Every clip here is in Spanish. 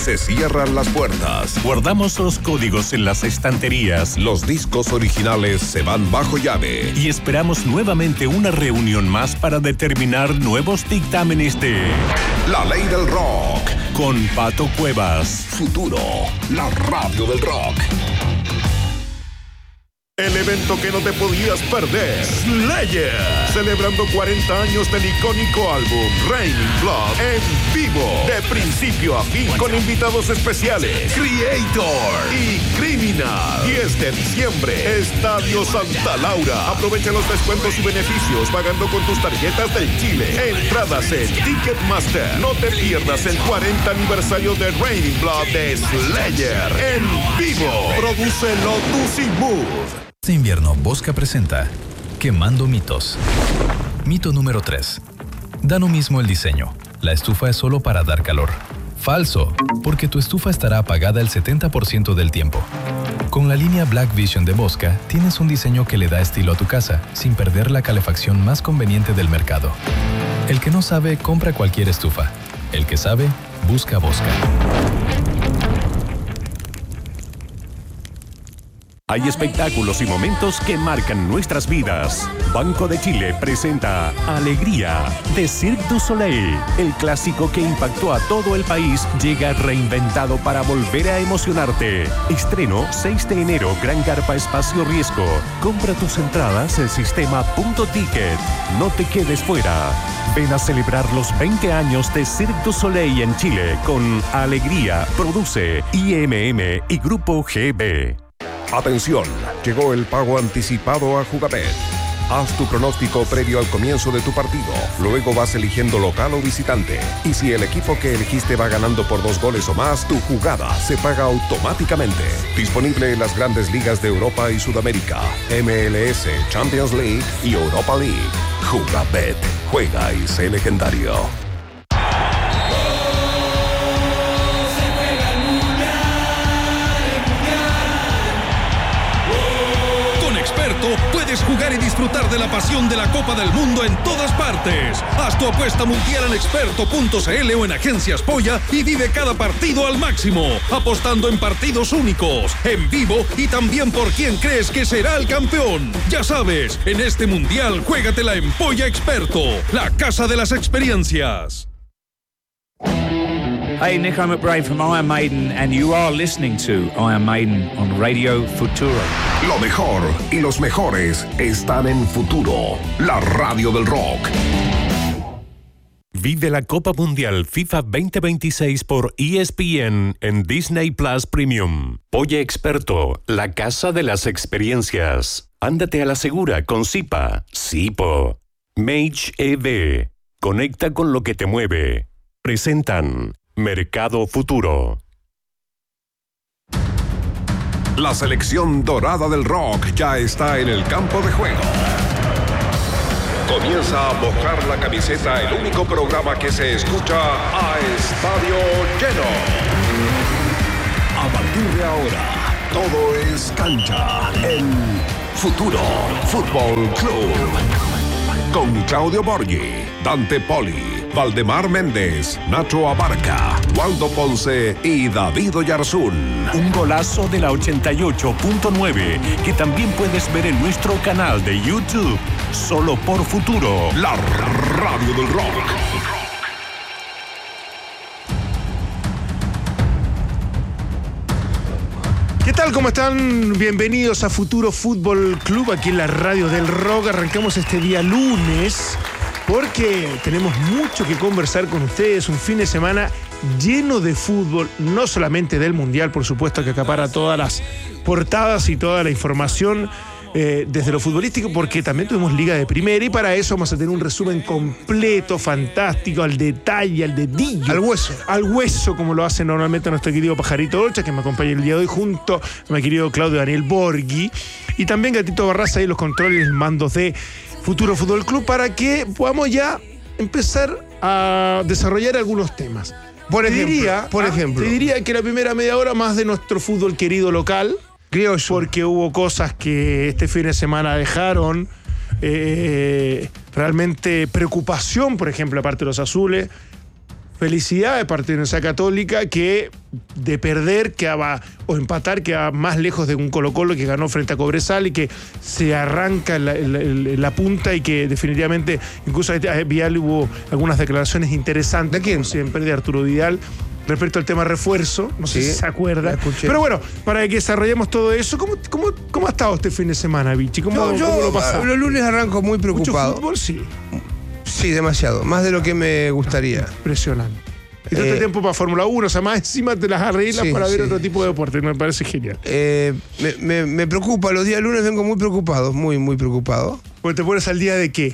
Se cierran las puertas. Guardamos los códigos en las estanterías. Los discos originales se van bajo llave. Y esperamos nuevamente una reunión más para determinar nuevos dictámenes de La Ley del Rock. Con Pato Cuevas. Futuro, la radio del rock. El evento que no te podías perder. Slayer. Celebrando 40 años del icónico álbum Raining Blood en vivo. De principio a fin con invitados especiales. Creator y Criminal. 10 de diciembre. Estadio Santa Laura. Aprovecha los descuentos y beneficios pagando con tus tarjetas del Chile. Entradas en Ticketmaster. No te pierdas el 40 aniversario de Raining Blood de Slayer en vivo. Produce Lotus y Move. Este invierno, Bosca presenta Quemando mitos. Mito número 3. Da lo mismo el diseño. La estufa es solo para dar calor. Falso, porque tu estufa estará apagada el 70% del tiempo. Con la línea Black Vision de Bosca, tienes un diseño que le da estilo a tu casa, sin perder la calefacción más conveniente del mercado. El que no sabe, compra cualquier estufa. El que sabe, busca Bosca. Hay espectáculos y momentos que marcan nuestras vidas. Banco de Chile presenta Alegría de Cirque du Soleil. El clásico que impactó a todo el país llega reinventado para volver a emocionarte. Estreno 6 de enero, Gran Carpa Espacio Riesgo. Compra tus entradas en sistema.ticket. No te quedes fuera. Ven a celebrar los 20 años de Cirque du Soleil en Chile con Alegría. Produce IMM y Grupo GB. Atención, llegó el pago anticipado a Jugabet. Haz tu pronóstico previo al comienzo de tu partido. Luego vas eligiendo local o visitante. Y si el equipo que elegiste va ganando por 2 goles o más, tu jugada se paga automáticamente. Disponible en las grandes ligas de Europa y Sudamérica, MLS, Champions League y Europa League. Jugabet. Juega y sé legendario. Puedes jugar y disfrutar de la pasión de la Copa del Mundo en todas partes. Haz tu apuesta mundial en experto.cl o en Agencias Polla y vive cada partido al máximo, apostando en partidos únicos, en vivo y también por quién crees que será el campeón. Ya sabes, en este mundial juégatela en Polla Experto, la casa de las experiencias. Hey, Nico McBrain from Iron Maiden, and you are listening to Iron Maiden on Radio Futuro. Lo mejor y los mejores están en Futuro, la radio del rock. Vive la Copa Mundial FIFA 2026 por ESPN en Disney Plus Premium. Polla Experto, la casa de las experiencias. Ándate a la segura con Zipa, Zipo. Mage EV, conecta con lo que te mueve. Presentan Mercado Futuro. La selección dorada del rock ya está en el campo de juego. Comienza a mojar la camiseta, el único programa que se escucha a estadio lleno. A partir de ahora, todo es cancha en Futuro Fútbol Club. Con Claudio Borghi, Dante Poli, Valdemar Méndez, Nacho Abarca, Waldo Ponce y David Oyarzún. Un golazo de la 88.9 que también puedes ver en nuestro canal de YouTube. Solo por Futuro, la radio del rock. ¿Qué tal? ¿Cómo están? Bienvenidos a Futuro Fútbol Club, aquí en la radio del rock. Arrancamos este día lunes porque tenemos mucho que conversar con ustedes. Un fin de semana lleno de fútbol, no solamente del Mundial, por supuesto, que acapara todas las portadas y toda la información desde lo futbolístico, porque también tuvimos Liga de Primera y para eso vamos a tener un resumen completo, fantástico, al detalle, al dedillo. Al hueso, como lo hace normalmente nuestro querido Pajarito Olcha, que me acompaña el día de hoy junto a mi querido Claudio Daniel Borghi. Y también Gatito Barraza y los controles, mandos de Futuro Fútbol Club, para que podamos ya empezar a desarrollar algunos temas. Por ejemplo, te diría que la primera media hora más de nuestro fútbol querido local, porque hubo cosas que este fin de semana dejaron realmente preocupación, por ejemplo, aparte de los azules. felicidad de parte de Universidad Católica, que de perder o empatar queda más lejos de un Colo-Colo que ganó frente a Cobresal y que se arranca la punta, y que definitivamente, incluso Vidal hubo algunas declaraciones interesantes. ¿De quién? Como siempre, de Arturo Vidal, respecto al tema refuerzo. No sé si se acuerda. Pero bueno, para que desarrollemos todo eso, ¿cómo ha estado este fin de semana, Vichy? ¿Cómo lo pasaste? Los lunes arranco muy preocupado. ¿Mucho fútbol? Sí. Sí, demasiado. Más de lo que me gustaría. Impresionante. Y todo este tiempo para Fórmula 1, o sea, más encima te las arreglas para ver otro tipo de deporte. Me parece genial. Me preocupa. Los días lunes vengo muy preocupado, muy, muy preocupado. Porque te pones al día de qué.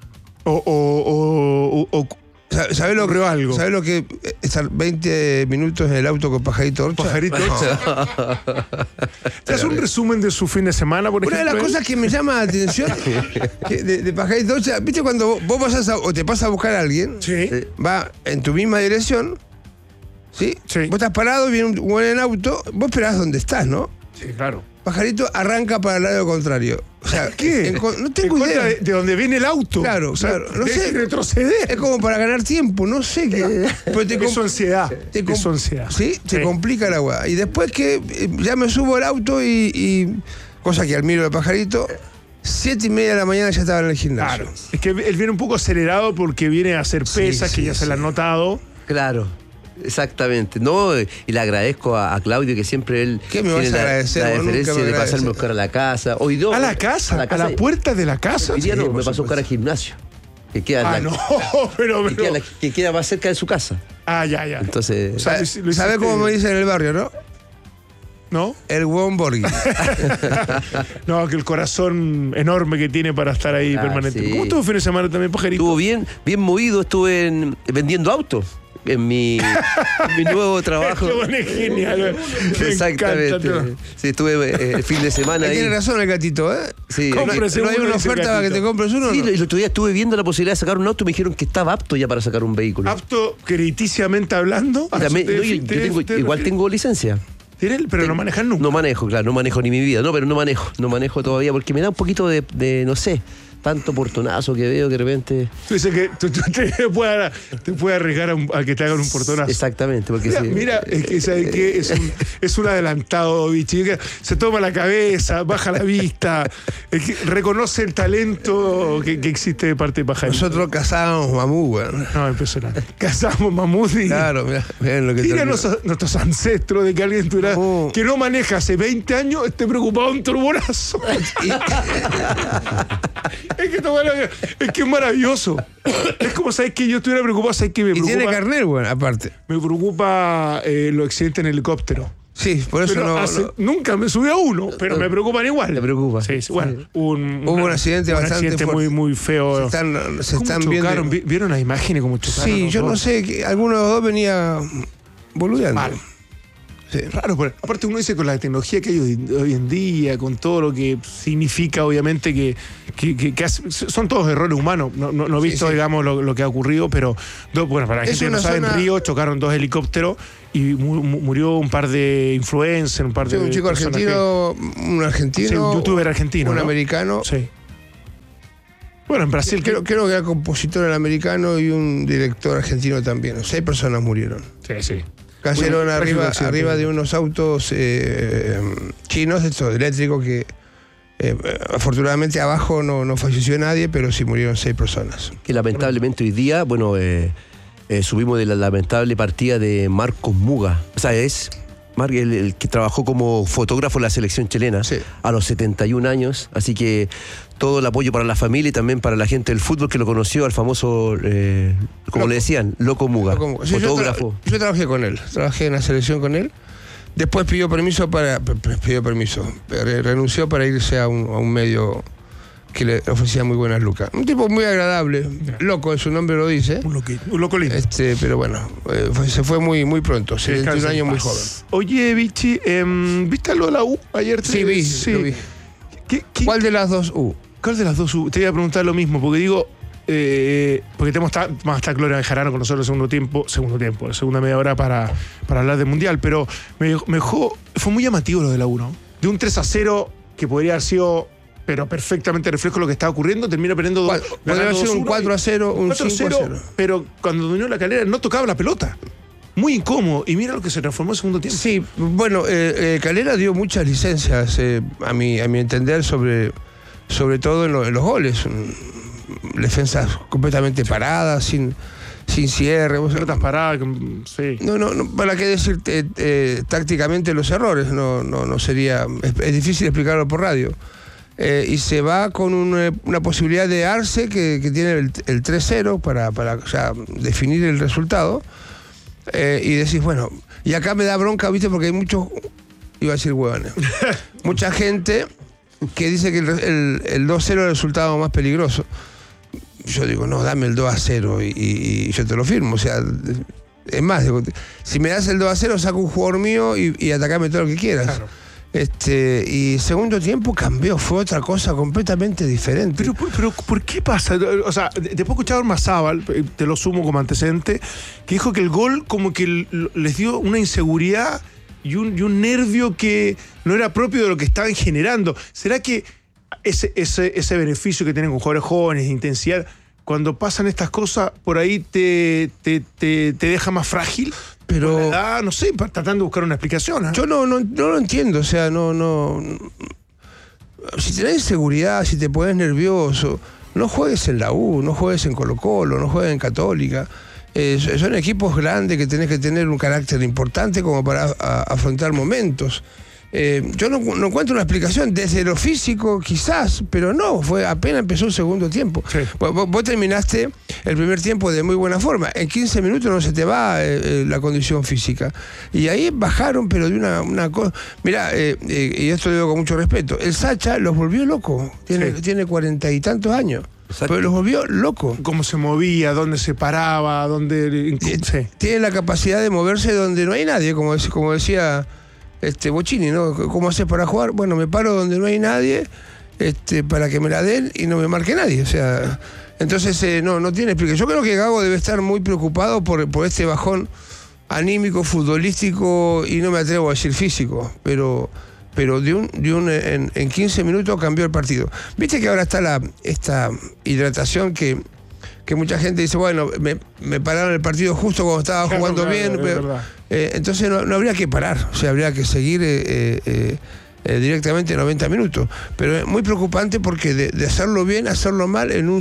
¿Sabes lo ocurrió algo? ¿Sabes lo que estar 20 minutos en el auto con Pajarito Orcha? Pajarito Orcha. ¿Te haces un resumen de su fin de semana, por ejemplo? Una de las cosas que me llama la atención de Pajarito Orcha, ¿viste cuando vos pasás o te pasas a buscar a alguien? Sí. Va en tu misma dirección, ¿sí? Sí. Vos estás parado, viene un buen en auto, vos esperás donde estás, ¿no? Sí, claro. Pajarito arranca para el lado contrario. O sea, ¿qué? No tengo idea. De donde viene el auto. Claro, o sea, claro. No sé. Retroceder. Es como para ganar tiempo, no sé qué. Es ansiedad. Es ansiedad. Sí, te complica la weá. Y después que ya me subo al auto y cosa que admiro de Pajarito, 7:30 de la mañana ya estaba en el gimnasio. Claro. Es que él viene un poco acelerado porque viene a hacer pesas, que ya se le han notado. Claro. Exactamente, no, y le agradezco a Claudio, que siempre él ¿qué me vas a agradecer? La deferencia de pasarme a buscar a la casa. Hoy no, ¿A la casa? ¿A la puerta de la casa? Hoy día no, me pasó a buscar al gimnasio. Que queda que queda más cerca de su casa. Ya. Entonces, ¿sabes cómo me dicen en el barrio, no? ¿No? El huevón Borghi. No, que el corazón enorme que tiene para estar ahí permanente. Sí. ¿Cómo estuvo el fin de semana también, Pajarito? Estuvo bien movido, estuve vendiendo autos. En mi nuevo trabajo. Es genial. Exactamente. Sí, estuve el fin de semana ahí. Tiene razón el gatito, ¿eh? Sí. ¿No hay una oferta para que te compres uno? Sí, el otro día estuve viendo la posibilidad de sacar un auto y me dijeron que estaba apto ya para sacar un vehículo. ¿Apto crediticiamente hablando? Igual tengo licencia. Pero no manejan nunca. No manejo, claro, no manejo ni mi vida. No, pero no manejo todavía porque me da un poquito de no sé, tanto portonazo que veo que de repente. Tú dices que te puede arriesgar a que te hagan un portonazo. Exactamente, porque mira, es que ¿sabes qué? Es un adelantado, bichi. Se toma la cabeza, baja la vista, reconoce el talento que existe de parte de Pajarito. Nosotros cazábamos mamú, güey. No, impresionante. Cazábamos mamut y. Claro, mira lo que mira nuestros ancestros de que alguien tuviera que no maneja hace 20 años esté preocupado un turbonazo. Es que es maravilloso. Es como, ¿sabes qué? Yo estuviera preocupado, ¿sabes qué? Me preocupa, tiene carnet, bueno, aparte. Me preocupa los accidentes en helicóptero. Sí, por eso nunca me subí a uno, pero me preocupan igual. Me preocupa. Sí. Bueno, hubo un accidente bastante muy, muy feo. Se están viendo. ¿Vieron las imágenes como chocaron? Sí, yo no sé, que alguno de los dos venía boludeando. Mal. Sí. Raro, pero aparte uno dice con la tecnología que hay hoy en día, con todo lo que significa, obviamente, que son todos errores humanos. No he visto, digamos, lo que ha ocurrido, pero para la gente que no sabe, en Río chocaron 2 helicópteros y murió un par de influencers, un chico argentino, un argentino, sí, un youtuber argentino, un americano. Sí. Bueno, en Brasil creo que era compositor el americano y un director argentino también. 6 personas murieron. Sí. Cayeron arriba de unos autos chinos, estos eléctricos, que afortunadamente abajo no falleció nadie, pero sí murieron 6 personas. Que lamentablemente hoy día, subimos de la lamentable partida de Marcos Muga. O sea, es el que trabajó como fotógrafo en la selección chilena, sí, a los 71 años. Así que todo el apoyo para la familia y también para la gente del fútbol que lo conoció, al famoso, como le decían, Loco Muga, sí, fotógrafo. Yo trabajé con él, trabajé en la selección con él. Después renunció para irse a un medio que le ofrecía muy buenas lucas. Un tipo muy agradable, Loco, su nombre lo dice. Un loco lindo. Pero bueno, se fue muy, muy pronto, 71 años, muy joven. Oye, Vichy, ¿viste lo de la U ayer? Sí, lo vi. ¿Cuál de las 2 U? ¿Cuál de las 2 U? Te iba a preguntar lo mismo, porque digo, porque tenemos más estar Gloria Bejarano con nosotros la segunda media hora para hablar del Mundial, pero me dejó, fue muy llamativo lo de la U, ¿no? De un 3-0 que podría haber sido pero perfectamente reflejo lo que está ocurriendo, termina perdiendo podría haber sido un 4-0, un 5-0. Pero cuando dominó la Calera no tocaba la pelota. Muy incómodo. Y mira lo que se transformó en segundo tiempo. Sí, bueno, Calera dio muchas licencias, a mi entender, sobre todo en los goles. Defensas completamente paradas, sin cierre. Pelotas paradas, sí. No, ¿para qué decirte tácticamente los errores? No sería. Es difícil explicarlo por radio. Y se va con una posibilidad de Arce que tiene el 3-0 para ya definir el resultado. Y decís, bueno, y acá me da bronca, ¿viste? Porque hay muchos, iba a decir huevones, mucha gente que dice que el 2-0 es el resultado más peligroso. Yo digo, no, dame el 2-0 y yo te lo firmo. O sea, es más, digo, si me das el 2-0, saco un jugador mío y atacame todo lo que quieras. Claro. Y segundo tiempo cambió, fue otra cosa completamente diferente. Pero ¿por qué pasa? O sea, después escuchaba a Ormazábal, te lo sumo como antecedente, que dijo que el gol como que les dio una inseguridad y un nervio que no era propio de lo que estaban generando. ¿Será que ese beneficio que tienen con jugadores jóvenes, de intensidad, cuando pasan estas cosas, por ahí te deja más frágil? Pero no sé, tratando de buscar una explicación. Yo no lo entiendo, o sea, no. Si tenés inseguridad, si te pones nervioso, no juegues en la U, no juegues en Colo-Colo, no juegues en Católica. Son equipos grandes que tenés que tener un carácter importante como para afrontar momentos. Yo no encuentro una explicación desde lo físico, quizás, pero no, fue apenas empezó el segundo tiempo. Sí. Vos terminaste el primer tiempo de muy buena forma. En 15 minutos no se te va la condición física. Y ahí bajaron, pero de una cosa. Mirá, y esto lo digo con mucho respeto, el Sacha los volvió locos. Tiene 40 y tantos años. Exacto. Pero los volvió locos. Cómo se movía, dónde se paraba, dónde. Sí. Tiene la capacidad de moverse donde no hay nadie, como decía. Bocini, ¿no? ¿Cómo haces para jugar? Bueno, me paro donde no hay nadie para que me la den y no me marque nadie. O sea, entonces no tiene explicación. Yo creo que Gago debe estar muy preocupado por este bajón anímico, futbolístico y no me atrevo a decir físico, pero en 15 minutos cambió el partido. Viste que ahora está esta hidratación que mucha gente dice, bueno, me pararon el partido justo cuando estaba jugando bien. Entonces no habría que parar, o sea, habría que seguir directamente 90 minutos. Pero es muy preocupante porque de hacerlo bien, hacerlo mal en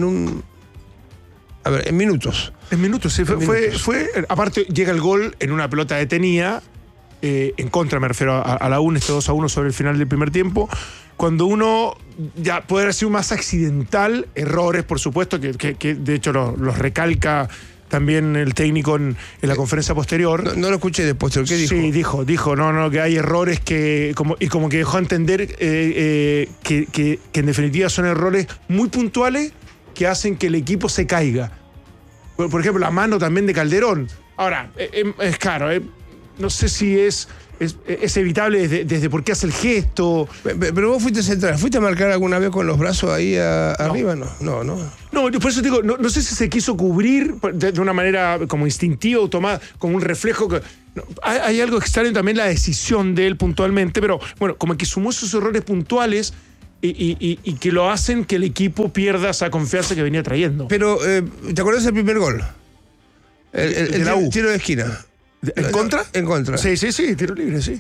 minutos. En minutos, sí. Fue aparte, llega el gol en una pelota detenida, en contra, me refiero a la UN, 2-1 sobre el final del primer tiempo. Cuando uno ya puede haber sido más accidental, errores, por supuesto, que de hecho los recalca también el técnico en la conferencia posterior. No lo escuché después, ¿qué dijo? Sí, dijo, que hay errores como que dejó a entender que en definitiva son errores muy puntuales que hacen que el equipo se caiga. Por ejemplo, la mano también de Calderón. Ahora, es claro, no sé si es evitable desde por qué hace el gesto. Pero vos fuiste central, ¿fuiste a marcar alguna vez con los brazos ahí arriba? No. No, por eso te digo, no sé si se quiso cubrir de una manera como instintiva, automática, como un reflejo. Hay algo extraño también la decisión de él puntualmente, pero bueno, como que sumó esos errores puntuales y que lo hacen que el equipo pierda esa confianza que venía trayendo. Pero, ¿te acuerdas del primer gol? El tiro de esquina. ¿En contra? En contra. Sí, tiro libre, sí.